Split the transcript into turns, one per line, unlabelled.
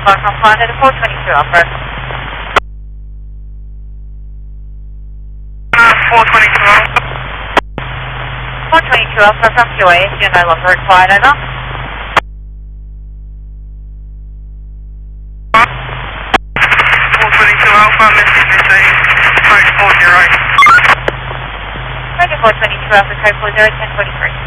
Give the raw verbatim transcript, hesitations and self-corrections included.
Welcome, Honda to four twenty-two Alpha.
four twenty-two Alpha.
four twenty-two Alpha from Q A, June nine Love required, over.
four twenty-two Alpha, message received, code four zero.
four twenty-two Alpha, code four zero, ten forty-three.